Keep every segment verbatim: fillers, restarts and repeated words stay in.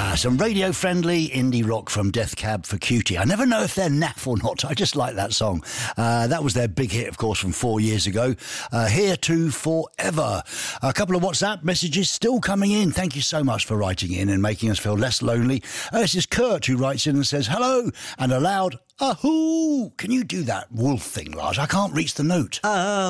Ah, some radio-friendly indie rock from Death Cab for Cutie. I never know if they're naff or not. I just like that song. Uh, that was their big hit, of course, from four years ago. Uh, Here to Forever. A couple of WhatsApp messages still coming in. Thank you so much for writing in and making us feel less lonely. Uh, this is Kurt who writes in and says, hello, and a loud ahoo. Can you do that wolf thing, Lars? I can't reach the note.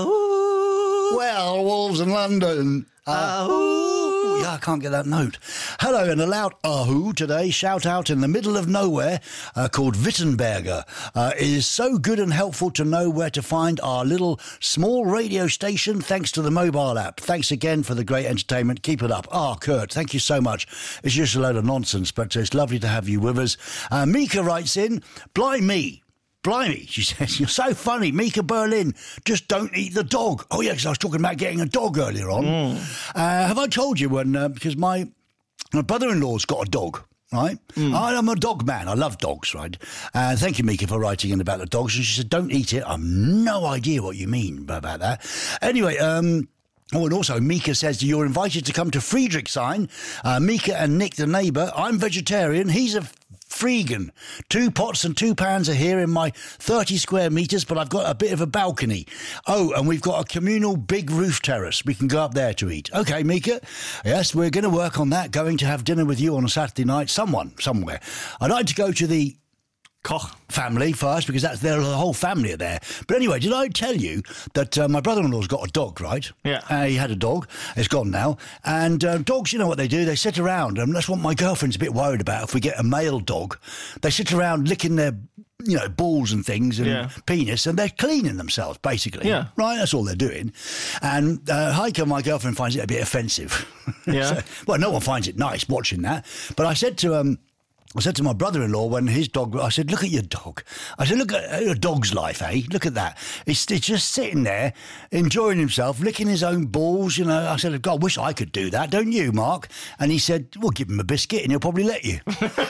Ahoo. Well, wolves in London. Ahoo. Yeah, I can't get that note. Hello, and a loud ahoo today. Shout out in the middle of nowhere uh, called Wittenberger. Uh, it is so good and helpful to know where to find our little small radio station thanks to the mobile app. Thanks again for the great entertainment. Keep it up. Ah, Kurt, thank you so much. It's just a load of nonsense, but it's lovely to have you with us. Uh, Mika writes in, blimey. Blimey, she says, you're so funny. Mika Berlin, just don't eat the dog. Oh, yeah, because I was talking about getting a dog earlier on. Mm. Uh, have I told you when, uh, because my, my brother-in-law's got a dog, right? Mm. I'm a dog man. I love dogs, right? Uh, thank you, Mika, for writing in about the dogs. And she said, don't eat it. I've no idea what you mean about that. Anyway, um... Oh, and also, Mika says you're invited to come to Friedrichshain. Uh, Mika and Nick, the neighbour. I'm vegetarian. He's a freegan. Two pots and two pans are here in my thirty square metres, but I've got a bit of a balcony. Oh, and we've got a communal big roof terrace. We can go up there to eat. OK, Mika. Yes, we're going to work on that. Going to have dinner with you on a Saturday night. Someone, somewhere. I'd like to go to the Koch family first, because that's their the whole family are there. But anyway, did I tell you that uh, my brother-in-law's got a dog, right? Yeah. Uh, he had a dog. It's gone now. And uh, dogs, you know what they do? They sit around, and that's what my girlfriend's a bit worried about. If we get a male dog, they sit around licking their, you know, balls and things and yeah. penis, and they're cleaning themselves, basically. Yeah. Right? That's all they're doing. And uh, Heike, my girlfriend, finds it a bit offensive. Yeah. So, well, no one finds it nice watching that. But I said to um. I said to my brother-in-law when his dog, I said, look at your dog. I said, look at a dog's life, eh? Look at that. It's, it's just sitting there, enjoying himself, licking his own balls, you know. I said, God, I wish I could do that, don't you, Mark? And he said, well, give him a biscuit and he'll probably let you.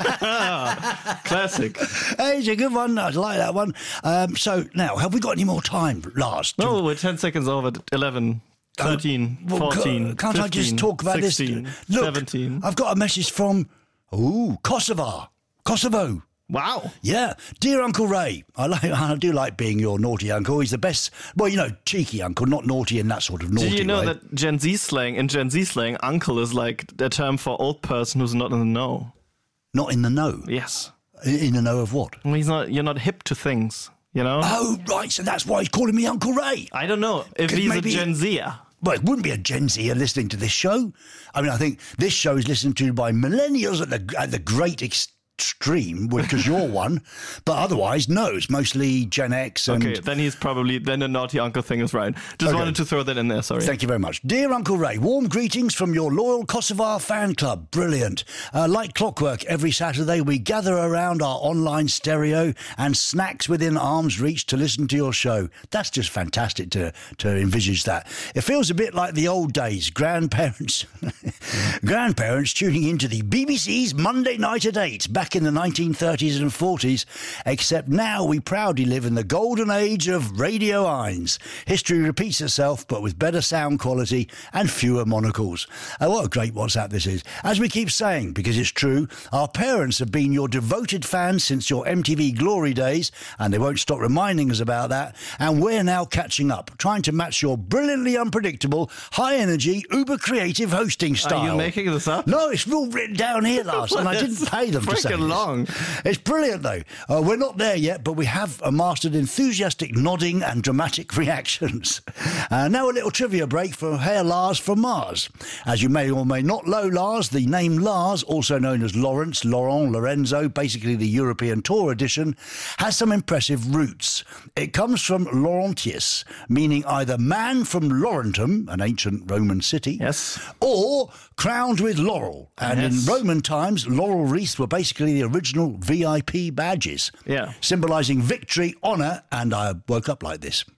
Classic. Hey, it's a good one. I like that one. Um, so now, have we got any more time, Lars? No, we're ten seconds over eleven. thirteen, uh, well, fourteen, Can't fifteen, I just talk about sixteen, this? Look, seventeen. I've got a message from... Ooh, Kosovo. Kosovo. Wow. Yeah. Dear Uncle Ray, I like, I do like being your naughty uncle. He's the best, well, you know, cheeky uncle, not naughty in that sort of naughty way. Did you know way. that Gen Z slang, in Gen Z slang, uncle is like a term for old person who's not in the know? Not in the know? Yes. In, in the know of what? Well, he's not. You're not hip to things, you know? Oh, right, so that's why he's calling me Uncle Ray. I don't know if he's maybe, a Gen Zer. Well, it wouldn't be a Gen Zer listening to this show. I mean, I think this show is listened to by millennials at the, at the great extent. Extreme, because you're one, but otherwise, no, it's mostly Gen X. And okay, then he's probably, then the naughty uncle thing is right. Just okay. wanted to throw that in there, sorry. Thank you very much. Dear Uncle Ray, warm greetings from your loyal Kosovar fan club. Brilliant. Uh, like clockwork, every Saturday we gather around our online stereo and snacks within arm's reach to listen to your show. That's just fantastic to, to envisage that. It feels a bit like the old days, grandparents, grandparents tuning into the B B C's Monday Night at eight, back in the nineteen thirties and forties, except now we proudly live in the golden age of Radio Eins. History repeats itself, but with better sound quality and fewer monocles. Oh, what a great WhatsApp this is. As we keep saying, because it's true, our parents have been your devoted fans since your M T V glory days, and they won't stop reminding us about that, and we're now catching up, trying to match your brilliantly unpredictable, high-energy, uber-creative hosting style. Are you making this up? No, it's all written down here, Lars, and I didn't pay them to say this. Long. It's brilliant, though. Uh, we're not there yet, but we have uh, mastered enthusiastic nodding and dramatic reactions. Uh, now a little trivia break for Herr Lars from Mars. As you may or may not know, Lars, the name Lars, also known as Lawrence, Laurent, Lorenzo, basically the European Tour edition, has some impressive roots. It comes from Laurentius, meaning either man from Laurentum, an ancient Roman city, yes, or crowned with laurel. And yes. in Roman times, laurel wreaths were basically the original V I P badges, yeah, symbolising victory, honour, and I woke up like this.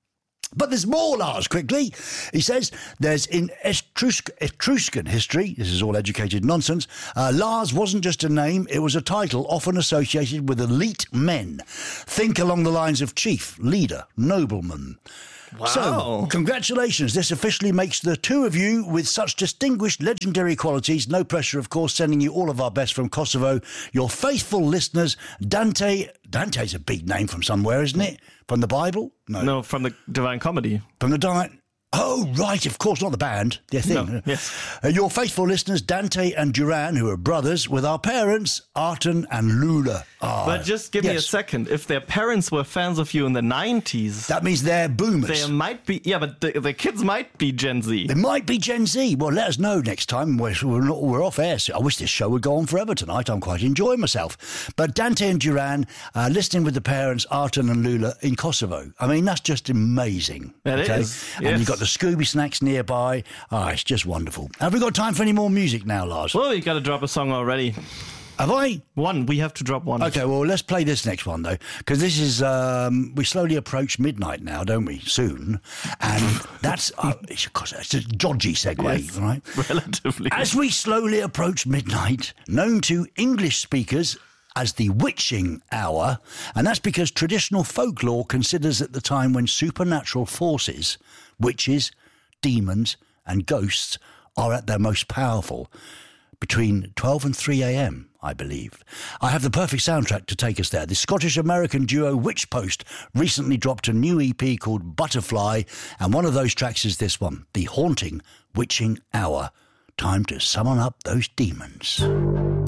But there's more, Lars, quickly. He says there's in Etrusc- Etruscan history, this is all educated nonsense, uh, Lars wasn't just a name, it was a title often associated with elite men. Think along the lines of chief, leader, nobleman. Wow. So, congratulations. This officially makes the two of you with such distinguished legendary qualities, no pressure, of course, sending you all of our best from Kosovo, your faithful listeners, Dante. Dante's a big name from somewhere, isn't it? From the Bible? No. No, from the Divine Comedy. From the Divine... Oh, right, of course, not the band, their thing. No, yes. Uh, your faithful listeners, Dante and Duran, who are brothers, with our parents, Arten and Lula. Oh, but just give yes. me a second. If their parents were fans of you in the nineties... That means they're boomers. They might be... Yeah, but the, the kids might be Gen Z. They might be Gen Z. Well, let us know next time. We're, we're, not, we're off air. So I wish this show would go on forever tonight. I'm quite enjoying myself. But Dante and Duran, uh, listening with the parents, Arten and Lula, in Kosovo. I mean, that's just amazing. It okay? is. And yes. you've got the Scooby Snacks nearby. Oh, it's just wonderful. Have we got time for any more music now, Lars? Well, you got to drop a song already. Have I? One. We have to drop one. Okay, well, let's play this next one, though, because this is, um, we slowly approach midnight now, don't we? Soon. And that's, uh, it's, it's a dodgy segue, yes, right? Relatively. As we slowly approach midnight, known to English speakers as the witching hour, and that's because traditional folklore considers it the time when supernatural forces, witches, demons and ghosts are at their most powerful, between twelve and three a.m, I believe. I have the perfect soundtrack to take us there. The Scottish-American duo Witchpost recently dropped a new E P called Butterfly, and one of those tracks is this one, The Haunting Witching Hour. Time to summon up those demons.